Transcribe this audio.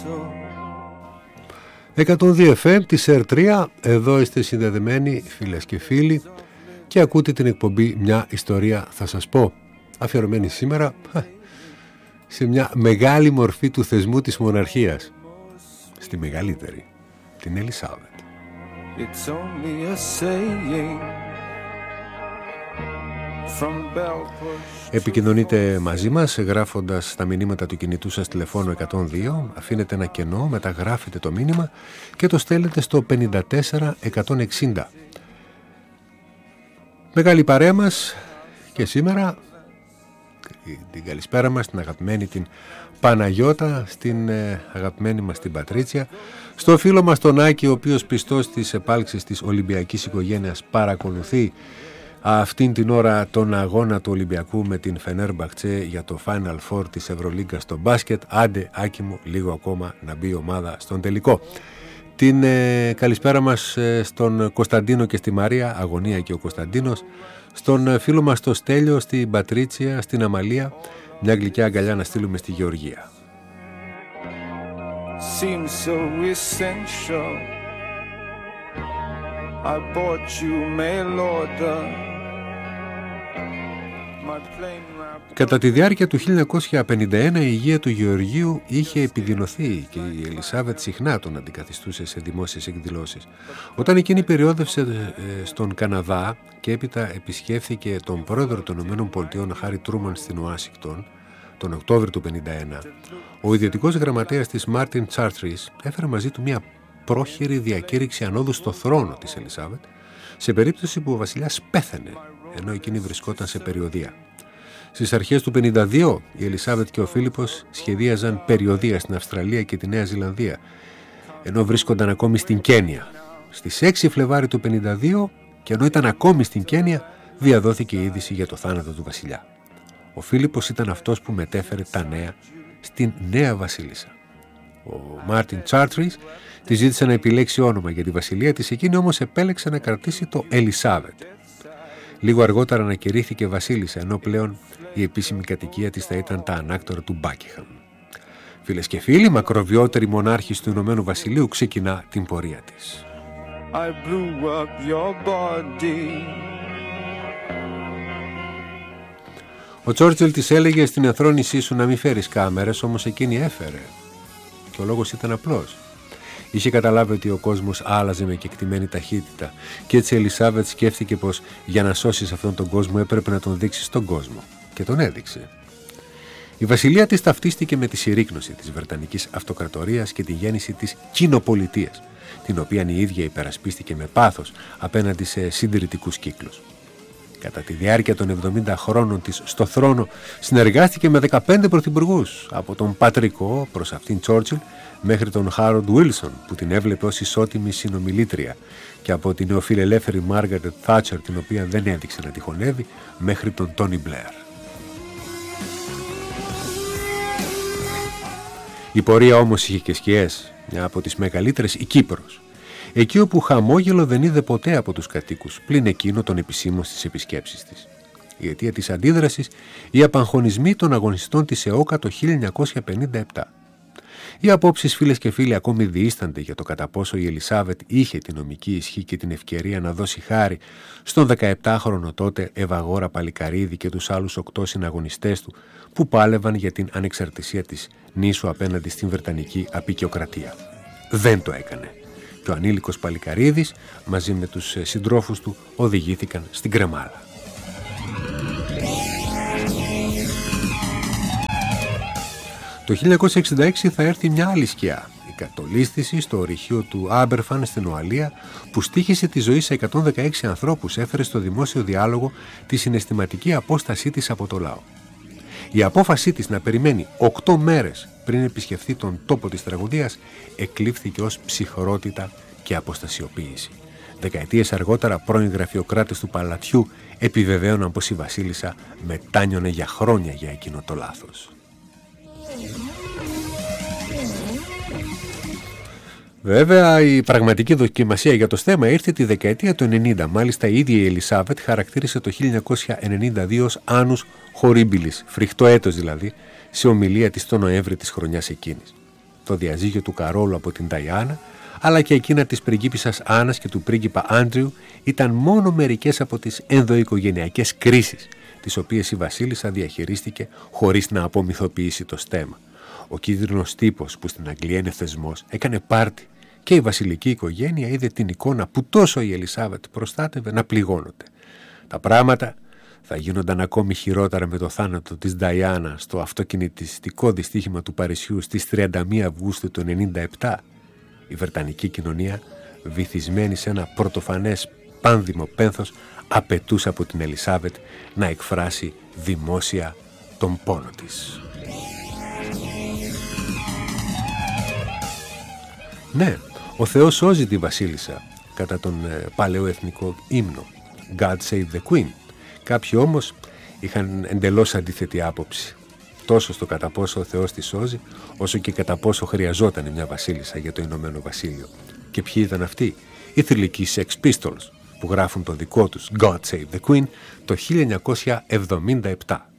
102 FM της R3, εδώ είστε συνδεδεμένοι φίλες και φίλοι και ακούτε την εκπομπή «Μια ιστορία θα σας πω», αφιερωμένη σήμερα σε μια μεγάλη μορφή του θεσμού της μοναρχίας, στη μεγαλύτερη, την Ελισάβετ. Επικοινωνείτε μαζί μας γράφοντας τα μηνύματα του κινητού σας τηλεφώνου 102, αφήνετε ένα κενό, μεταγράφετε το μήνυμα και το στέλνετε στο 54160. Μεγάλη παρέα μας και σήμερα, την καλησπέρα μας στην αγαπημένη την Παναγιώτα, στην αγαπημένη μας την Πατρίτσια, στο φίλο μας τον Άκη, ο οποίος πιστός στις επάλξεις της Ολυμπιακής οικογένειας παρακολουθεί αυτήν την ώρα τον αγώνα του Ολυμπιακού με την Φενέρμπαχτσε για το Final Four της Ευρωλίγκας στο μπάσκετ. Άντε Άκη μου, λίγο ακόμα να μπει η ομάδα στον τελικό. Την καλησπέρα μας στον Κωνσταντίνο και στη Μαρία, αγωνία και ο Κωνσταντίνος, στον φίλο μας το Στέλιο, στην Πατρίτσια, στην Αμαλία, μια γλυκιά αγκαλιά να στείλουμε στη Γεωργία. I bought you mail order. Κατά τη διάρκεια του 1951 η υγεία του Γεωργίου είχε επιδεινωθεί και η Ελισάβετ συχνά τον αντικαθιστούσε σε δημόσιες εκδηλώσεις. Όταν εκείνη περιόδευσε στον Καναδά και έπειτα επισκέφθηκε τον πρόεδρο των ΗΠΑ Χάρι Τρούμαν στην Ουάσιγκτον τον Οκτώβριο του 1951, ο ιδιωτικός γραμματέας της Μάρτιν Τσάρτρις έφερε μαζί του μια πρόχειρη διακήρυξη ανόδου στο θρόνο της Ελισάβετ σε περίπτωση που ο βασιλιάς πέθανε ενώ εκείνη βρισκόταν σε περιοδεία. Στις αρχές του 1952 η Ελισάβετ και ο Φίλιππος σχεδίαζαν περιοδεία στην Αυστραλία και τη Νέα Ζηλανδία ενώ βρίσκονταν ακόμη στην Κένια. Στις 6 Φλεβάρι του 1952 και ενώ ήταν ακόμη στην Κένια διαδόθηκε η είδηση για το θάνατο του βασιλιά. Ο Φίλιππος ήταν αυτός που μετέφερε τα νέα στην νέα βασίλισσα. Ο Μάρτιν Τσάρτρις τη ζήτησε να επιλέξει όνομα για τη βασιλεία της, εκείνη όμως επέλεξε να κρατήσει το Ελισάβετ. Λίγο αργότερα ανακηρύχθηκε βασίλισσα, ενώ πλέον η επίσημη κατοικία της θα ήταν τα ανάκτορα του Μπάκιχαμ. Φίλες και φίλοι, μακροβιότερη μονάρχης του Ηνωμένου Βασιλείου ξεκινά την πορεία της. Ο Τσόρτσιλ της έλεγε στην ενθρόνησή σου να μην φέρεις κάμερες, όμως εκείνη έφερε. Και ο λόγος ήταν απλός. Είχε καταλάβει ότι ο κόσμος άλλαζε με κεκτημένη ταχύτητα και έτσι η Ελισάβετ σκέφτηκε πως για να σώσεις αυτόν τον κόσμο έπρεπε να τον δείξει στον κόσμο και τον έδειξε. Η βασιλεία της ταυτίστηκε με τη συρρίκνωση της Βρετανικής Αυτοκρατορίας και τη γέννηση της κοινοπολιτείας, την οποία η ίδια υπερασπίστηκε με πάθος απέναντι σε συντηρητικούς κύκλους. Κατά τη διάρκεια των 70 χρόνων της στο θρόνο συνεργάστηκε με 15 πρωθυπουργούς, από τον πατρικό προς αυτήν Τσόρτσιλ μέχρι τον Χάρολντ Βίλσον που την έβλεπε ως ισότιμη συνομιλήτρια και από την νεοφιλελεύθερη Μάργαρετ Θάτσερ, την οποία δεν έδειξε να τη χωνεύει, μέχρι τον Τόνι Μπλερ. Η πορεία όμως είχε και σκιές, μια από τις μεγαλύτερες η Κύπρος. Εκεί όπου χαμόγελο δεν είδε ποτέ από τους κατοίκους, πλην εκείνο των επισήμων στις επισκέψεις της. Η αιτία της αντίδρασης, οι απαγχωνισμοί των αγωνιστών της ΕΟΚΑ το 1957. Οι απόψεις, φίλες και φίλοι, ακόμη διήστανται για το κατά πόσο η Ελισάβετ είχε την νομική ισχύ και την ευκαιρία να δώσει χάρη στον 17χρονο τότε Ευαγόρα Παλικαρίδη και τους άλλους 8 συναγωνιστές του που πάλευαν για την ανεξαρτησία της νήσου απέναντι στην Βρετανική αποικιοκρατία. Δεν το έκανε. Και ο ανήλικος Παλικαρίδης μαζί με τους συντρόφους του οδηγήθηκαν στην κρεμάλα. Το 1966 θα έρθει μια άλλη σκιά, η κατολίσθηση στο ορυχείο του Άμπερφαν στην Ουαλία, που στοίχησε τη ζωή σε 116 ανθρώπους, έφερε στο δημόσιο διάλογο τη συναισθηματική απόστασή της από το λαό. Η απόφασή της να περιμένει 8 μέρες πριν επισκεφθεί τον τόπο της τραγωδίας εκλήφθηκε ως ψυχρότητα και αποστασιοποίηση. Δεκαετίες αργότερα πρώην γραφειοκράτες του παλατιού επιβεβαίωναν πως η βασίλισσα μετάνιωνε για χρόνια για εκείνο το λάθος. Βέβαια, η πραγματική δοκιμασία για το θέμα ήρθε τη δεκαετία του 90. Μάλιστα, η ίδια η Ελισάβετ χαρακτήρισε το 1992 ως annus horribilis, φρικτό έτος δηλαδή, σε ομιλία της το Νοέμβρη της χρονιάς εκείνης. στο διαζύγιο του Καρόλου από την Νταϊάννα, αλλά και εκείνα της πριγκίπισσας Άννας και του πρίγκιπα Άντριου ήταν μόνο μερικές από τις ενδοοικογενειακές κρίσεις, τις οποίες η βασίλισσα διαχειρίστηκε χωρίς να απομυθοποιήσει το στέμμα. Ο κίτρινος τύπος, που στην Αγγλία είναι θεσμός, έκανε πάρτι και η βασιλική οικογένεια είδε την εικόνα που τόσο η Ελισάβετ προστάτευε να πληγώνονται. Τα πράγματα θα γίνονταν ακόμη χειρότερα με το θάνατο της Νταϊάννα στο αυτοκινητιστικό δυστύχημα του Παρισιού στις 31 Αυγούστου του 1997. Η βρετανική κοινωνία, βυθισμένη σε ένα πρωτοφανές πάνδημο πένθος, απαιτούσε από την Ελισάβετ να εκφράσει δημόσια τον πόνο της. Ναι, ο Θεός σώζει τη βασίλισσα κατά τον παλαιοεθνικό ύμνο God Save the Queen. Κάποιοι όμως είχαν εντελώς αντίθετη άποψη, τόσο στο κατά πόσο ο Θεός τη σώζει, όσο και κατά πόσο χρειαζόταν μια βασίλισσα για το Ηνωμένο Βασίλειο. Και ποιοι ήταν αυτοί? Οι θηλυκοί Sex Pistols, που γράφουν το δικό τους God Save the Queen το 1977.